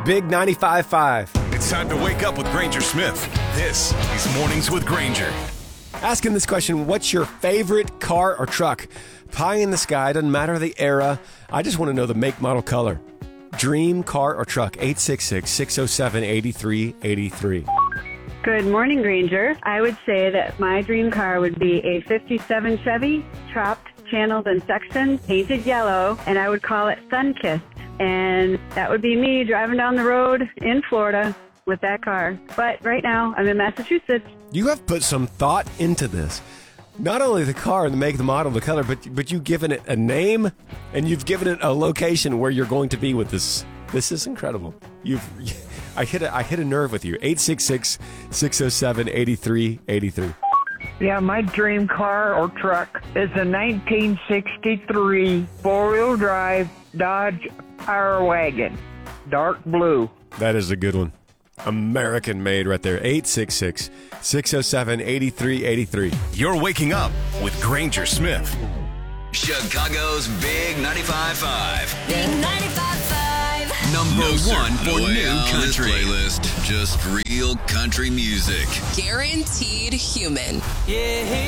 Big 95.5. It's time to wake up with Granger Smith. This is Mornings with Granger. Asking this question, what's your favorite car or truck? Pie in the sky, doesn't matter the era. I just want to know the make, model, color. Dream car or truck, 866-607-8383. Good morning, Granger. I would say that my dream car would be a 57 Chevy, chopped, channeled, and sectioned, painted yellow, and I would call it Sunkissed. And that would be me driving down the road in Florida with that car. But right now, I'm in Massachusetts. You have put some thought into this. Not only the car, the make, the model, the color, but you've given it a name and you've given it a location where you're going to be with this. This is incredible. I hit a nerve with you. 866-607-8383. Yeah, my dream car or truck is a 1963 four-wheel drive Dodge Power Wagon, dark blue. That is a good one. American made right there. 866-607-8383. You're waking up with Granger Smith. Chicago's Big 95.5. Big 95.5. Number one for new country. Playlist, just real country music. Guaranteed human. Yeah.